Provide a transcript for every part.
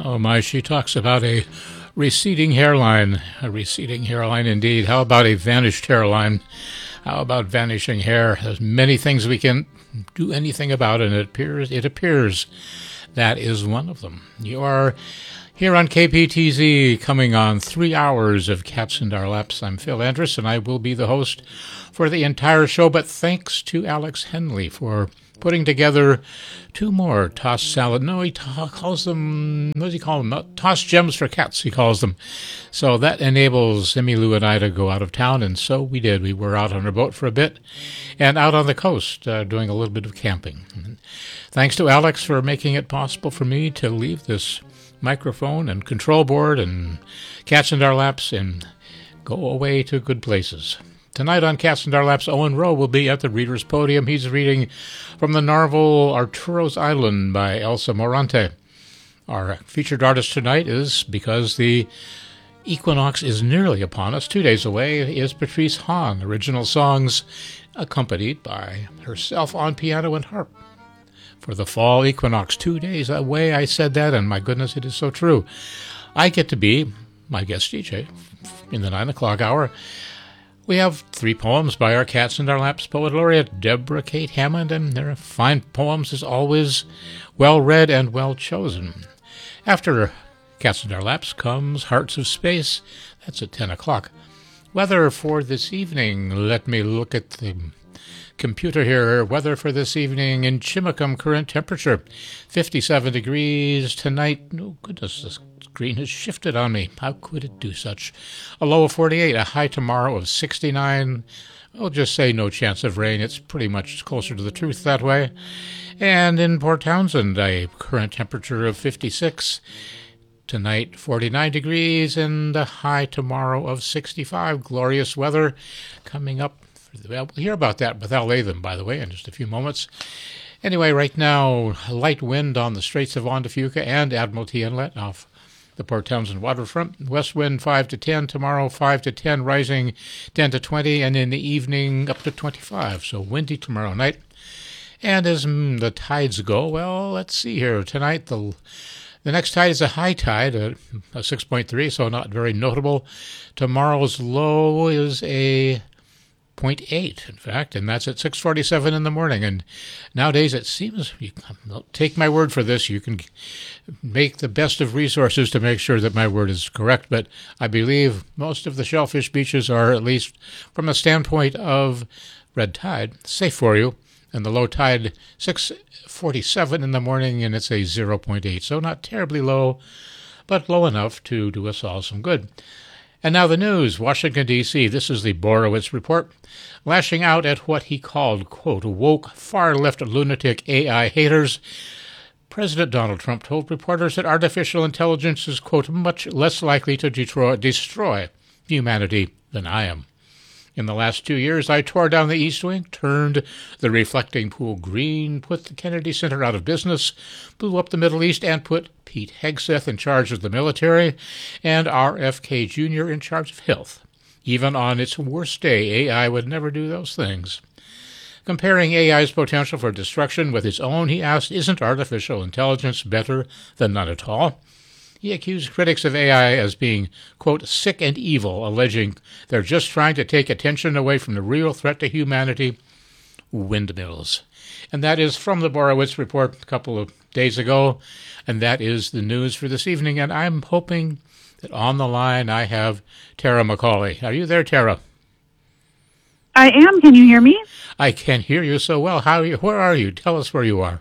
Oh my, she talks about a receding hairline indeed. How about a vanished hairline? How about vanishing hair? There's many things we can do anything about, and it appears that is one of them. You are here on KPTZ, coming on 3 hours of Cats in Our Laps. I'm Phil Andrus, and I will be the host for the entire show, but thanks to Alex Henley for putting together two more tossed salad. No, he calls them, what does he call them? Tossed gems for cats, he calls them. So that enables Emmylou and I to go out of town, and so we did. We were out on our boat for a bit and out on the coast doing a little bit of camping. And thanks to Alex for making it possible for me to leave this microphone and control board and Cats in Our Laps and go away to good places. Tonight on Cats in Our Laps, Owen Rowe will be at the reader's podium. He's reading from the novel Arturo's Island by Elsa Morante. Our featured artist tonight is, because the equinox is nearly upon us, 2 days away, is Patrice Hahn. Original songs accompanied by herself on piano and harp. For the fall equinox, 2 days away, I said that, and my goodness, it is so true. I get to be my guest DJ in the 9 o'clock hour. We have 3 poems by our Cats in Our Laps poet laureate, Deborah Kate Hammond, and their fine poems, as always, well read and well chosen. After Cats in Our Laps comes Hearts of Space. That's at 10 o'clock. Weather for this evening. Let me look at the computer here. Weather for this evening in Chimacum, current temperature 57 degrees tonight. Oh, goodness, this screen has shifted on me. How could it do such? A low of 48, a high tomorrow of 69. I'll just say no chance of rain. It's pretty much closer to the truth that way. And in Port Townsend, a current temperature of 56. Tonight, 49 degrees, and a high tomorrow of 65. Glorious weather coming up. We'll hear about that with Al Latham, by the way, in just a few moments. Anyway, right now, light wind on the Straits of Juan de Fuca and Admiralty Inlet off the Port Townsend waterfront. West wind 5 to 10 tomorrow, 5 to 10, rising 10 to 20, and in the evening up to 25. So windy tomorrow night. And as the tides go, well, let's see here. Tonight, the next tide is a high tide, a 6.3, so not very notable. Tomorrow's low is a 0.8, in fact, and that's at 6:47 in the morning. And nowadays it seems, take my word for this, you can make the best of resources to make sure that my word is correct, but I believe most of the shellfish beaches are, at least from a standpoint of red tide, safe for you. And the low tide, 6:47 in the morning, and it's a 0.8, so not terribly low, but low enough to do us all some good. And now the news. Washington, D.C., this is the Borowitz Report. Lashing out at what he called, quote, woke, far-left lunatic AI haters, President Donald Trump told reporters that artificial intelligence is, quote, much less likely to destroy humanity than I am. In the last 2 years, I tore down the East Wing, turned the reflecting pool green, put the Kennedy Center out of business, blew up the Middle East, and put Pete Hegseth in charge of the military and RFK Jr. in charge of health. Even on its worst day, AI would never do those things. Comparing AI's potential for destruction with its own, he asked, isn't artificial intelligence better than none at all? He accused critics of AI as being, quote, sick and evil, alleging they're just trying to take attention away from the real threat to humanity, windmills. And that is from the Borowitz Report a couple of days ago, and that is the news for this evening. And I'm hoping that on the line I have Tara McCauley. Are you there, Tara? I am. Can you hear me? I can hear you so well. How are you? Where are you? Tell us where you are.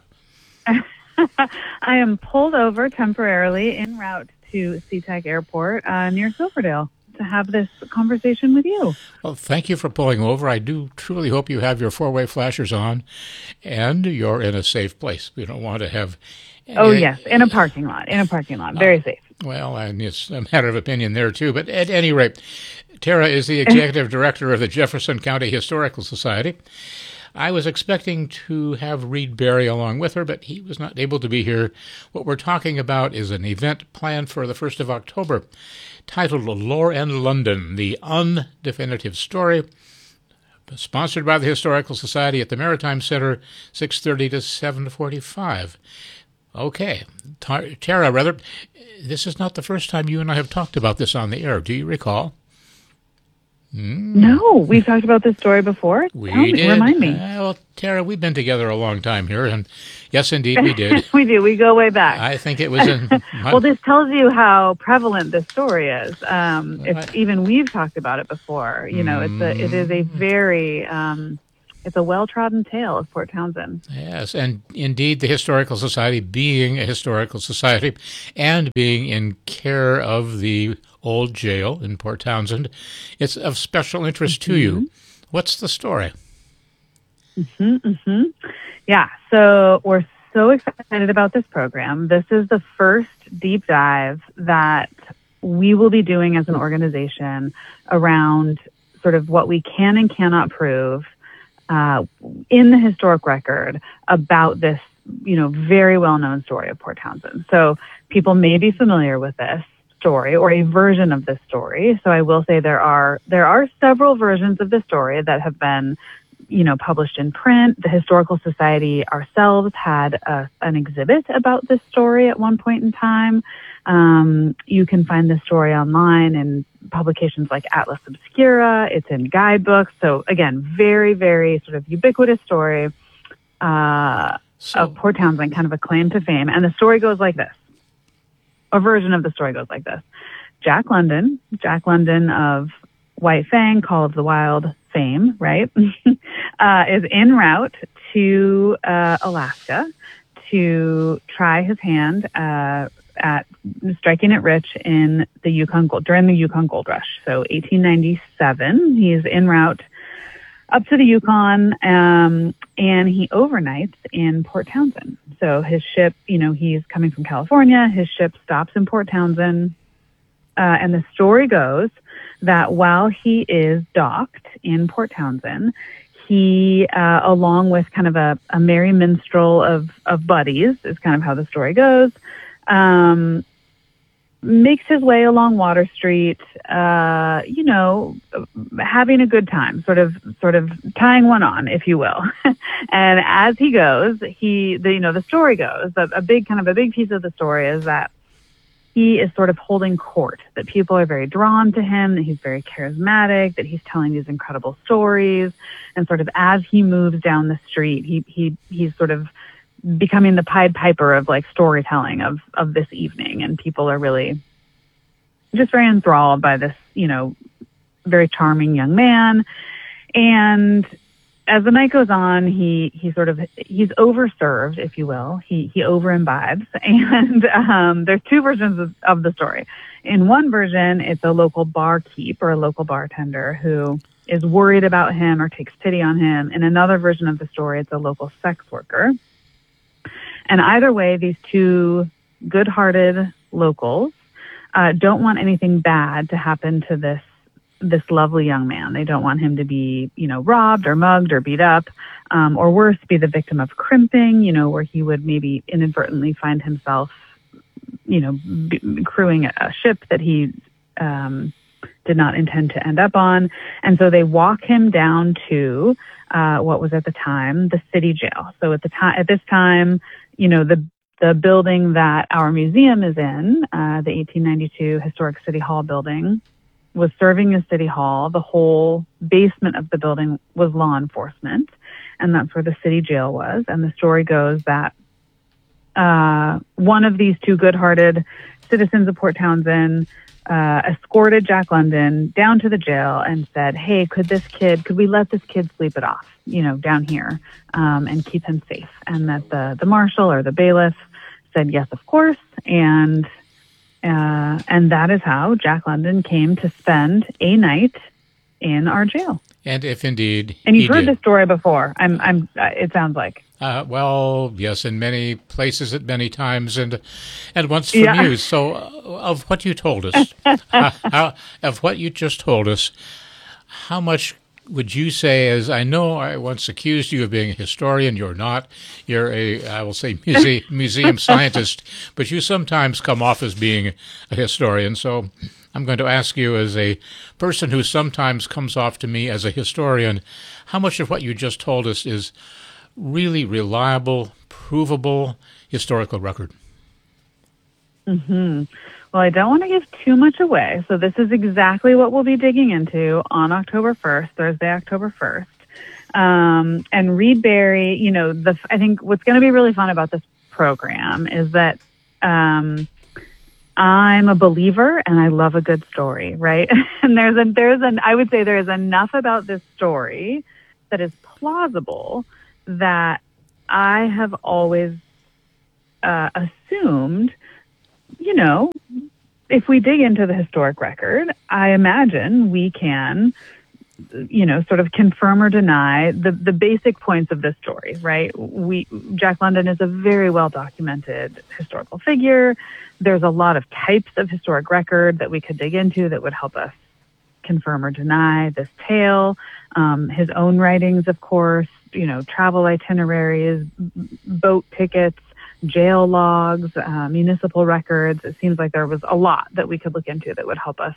I am pulled over temporarily en route to SeaTac Airport near Silverdale to have this conversation with you. Well, thank you for pulling over. I do truly hope you have your four-way flashers on and you're in a safe place. We don't want to have... yes, in a parking lot. Very safe. Well, and it's a matter of opinion there, too. But at any rate, Tara is the executive director of the Jefferson County Historical Society. I was expecting to have Reed Berry along with her, but he was not able to be here. What we're talking about is an event planned for the 1st of October titled Lore and London, The Undefinitive Story, sponsored by the Historical Society at the Maritime Center, 6:30 to 7:45. Okay. Tara, rather, this is not the first time you and I have talked about this on the air. Do you recall? No, we've talked about this story before. We did. Remind me. Well, Tara, we've been together a long time here, and yes, indeed, we did. We do. We go way back. I think it was in... Well, this tells you how prevalent this story is. It's even we've talked about it before. You know, it is a very... it's a well-trodden tale of Port Townsend. Yes, and indeed the Historical Society, being a historical society and being in care of the old jail in Port Townsend, it's of special interest to you. What's the story? Yeah, so we're so excited about this program. This is the first deep dive that we will be doing as an organization around sort of what we can and cannot prove in the historic record about this, you know, very well-known story of Port Townsend. So people may be familiar with this story or a version of this story. So I will say there are several versions of the story that have been, you know, published in print. The Historical Society ourselves had an exhibit about this story at one point in time. You can find this story online in publications like Atlas Obscura. It's in guidebooks. So again, very, very sort of ubiquitous story of Port Townsend, kind of a claim to fame. And the story goes like this. A version of the story goes like this. Jack London of White Fang, Call of the Wild fame, right, is en route to Alaska to try his hand at striking it rich in the Yukon during the Yukon Gold Rush. So 1897, he's en route up to the Yukon, and he overnights in Port Townsend. So his ship, you know, he's coming from California. His ship stops in Port Townsend, and the story goes that while he is docked in Port Townsend, he, along with kind of a merry minstrel of buddies, is kind of how the story goes, makes his way along Water Street, you know, having a good time, sort of tying one on, if you will. And as he goes, the story goes, a big piece of the story is that he is sort of holding court, that people are very drawn to him, that he's very charismatic, that he's telling these incredible stories. And sort of as he moves down the street, he's sort of becoming the Pied Piper of like storytelling of this evening. And people are really just very enthralled by this, you know, very charming young man. And as the night goes on, he's overserved, if you will. He over imbibes. And there's two versions of the story. In one version, it's a local barkeep or a local bartender who is worried about him or takes pity on him. In another version of the story, it's a local sex worker. And either way, these two good-hearted locals don't want anything bad to happen to this lovely young man. They don't want him to be, you know, robbed or mugged or beat up, or worse, be the victim of crimping, you know, where he would maybe inadvertently find himself, you know, crewing a ship that he did not intend to end up on. And so they walk him down to what was at the time the city jail. So at this time, you know, the building that our museum is in, the 1892 Historic City Hall building, was serving as City Hall. The whole basement of the building was law enforcement, and that's where the city jail was. And the story goes that one of these two good-hearted citizens of Port Townsend escorted Jack London down to the jail and said, "Hey, could we let this kid sleep it off, you know, down here, and keep him safe?" And that the marshal or the bailiff said, "Yes, of course." And that is how Jack London came to spend a night in our jail. And if indeed, and you've heard this story before, it sounds like. Well, yes, in many places at many times, and once from you. So, of what you told us, of what you just told us, how much would you say, as I know I once accused you of being a historian, you're not. You're I will say, museum scientist, but you sometimes come off as being a historian. So I'm going to ask you, as a person who sometimes comes off to me as a historian, how much of what you just told us is really reliable, provable, historical record? Well, I don't want to give too much away. So this is exactly what we'll be digging into on October 1st, Thursday, October 1st. And Reed Berry, I think what's going to be really fun about this program is that I'm a believer and I love a good story, right? And I would say there's enough about this story that is plausible that I have always assumed, if we dig into the historic record, I imagine we can, sort of confirm or deny the basic points of this story, right? Jack London is a very well documented historical figure. There's a lot of types of historic record that we could dig into that would help us confirm or deny this tale. His own writings, of course, travel itineraries, boat tickets, jail logs, municipal records. It seems like there was a lot that we could look into that would help us,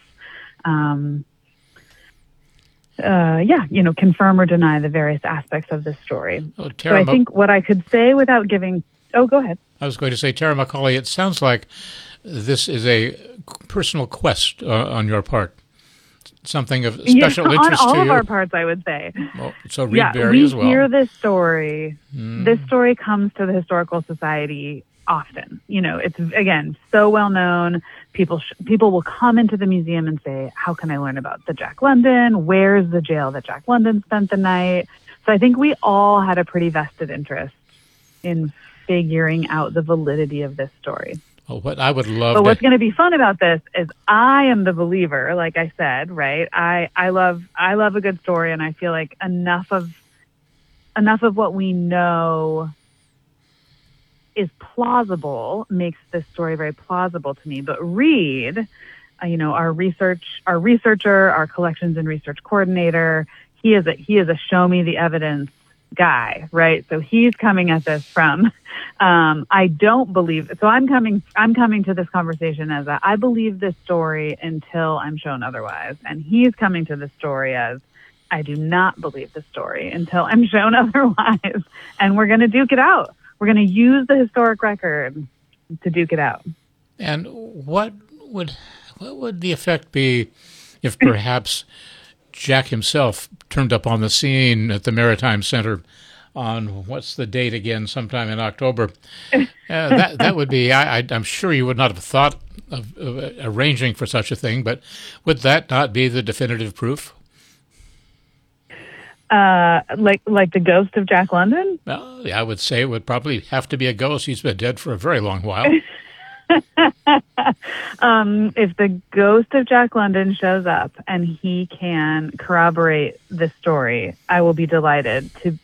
confirm or deny the various aspects of this story. So I think what I could say without giving... Oh, go ahead. I was going to say, Tara McCauley, it sounds like this is a personal quest on your part. Something of special interest to you. On all of our parts, I would say. Well, so Reed Berry as well. We hear this story. This story comes to the Historical Society often. It's, again, so well known. People will come into the museum and say, how can I learn about the Jack London? Where's the jail that Jack London spent the night? So I think we all had a pretty vested interest in figuring out the validity of this story. Well, what I would love. But what's going to be fun about this is I am the believer, like I said, right? I love a good story, and I feel like enough of what we know is plausible makes this story very plausible to me. But Reed, our researcher, our collections and research coordinator, he is a show me the evidence guy, right? So he's coming at this from, I don't believe, so I'm coming to this conversation as I believe this story until I'm shown otherwise. And he's coming to this story as, I do not believe this story until I'm shown otherwise. And we're going to duke it out. We're going to use the historic record to duke it out. And what would the effect be if perhaps Jack himself turned up on the scene at the Maritime Center on, what's the date again, sometime in October? That would be, I'm sure you would not have thought of arranging for such a thing, but would that not be the definitive proof? Like the ghost of Jack London? Well, I would say it would probably have to be a ghost. He's been dead for a very long while. If the ghost of Jack London shows up and he can corroborate this story, I will be delighted to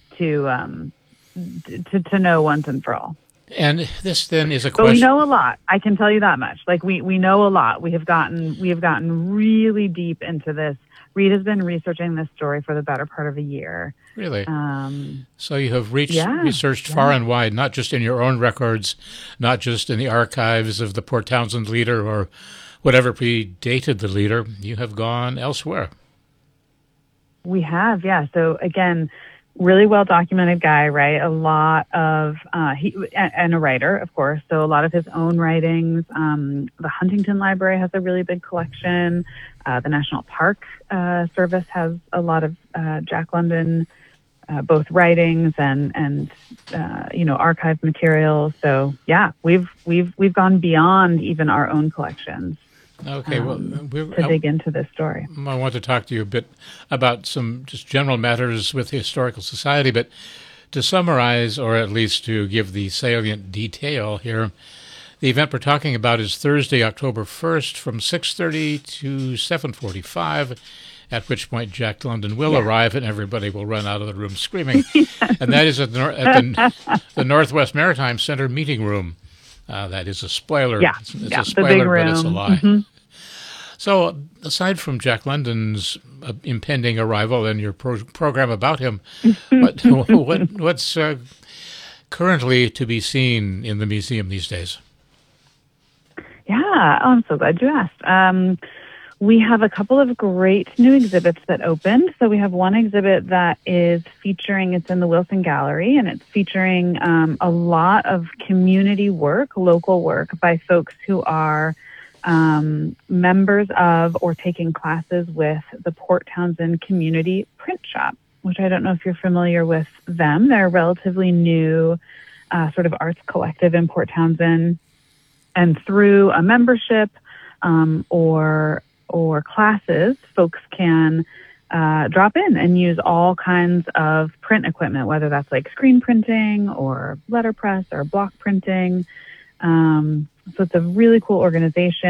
know once and for all. And this then is a question. But we know a lot. I can tell you that much. Like we know a lot. We have gotten really deep into this. Reed has been researching this story for the better part of a year. Really? So you have researched far and wide, not just in your own records, not just in the archives of the Port Townsend Leader or whatever predated the Leader. You have gone elsewhere. We have, yeah. So again, really well-documented guy, right? A lot of, and a writer, of course, so a lot of his own writings. The Huntington Library has a really big collection. The National Park Service has a lot of Jack London, both writings and archived materials. So yeah, we've gone beyond even our own collections. Okay, to dig into this story. I want to talk to you a bit about some just general matters with the Historical Society, but to summarize, or at least to give the salient detail here, the event we're talking about is Thursday, October 1st from 6:30 to 7:45, at which point Jack London will arrive and everybody will run out of the room screaming. And that is at the Northwest Maritime Center meeting room. That is a spoiler. Yeah, it's a spoiler, but it's a lie. Mm-hmm. So, aside from Jack London's impending arrival and your program about him, what's currently to be seen in the museum these days? Yeah, I'm so glad you asked. We have a couple of great new exhibits that opened. So we have one exhibit that is featuring, it's in the Wilson Gallery, and it's featuring a lot of community work, local work by folks who are members of or taking classes with the Port Townsend Community Print Shop, which I don't know if you're familiar with them. They're a relatively new sort of arts collective in Port Townsend. And through a membership or classes, folks can drop in and use all kinds of print equipment, whether that's like screen printing or letterpress or block printing. So it's a really cool organization.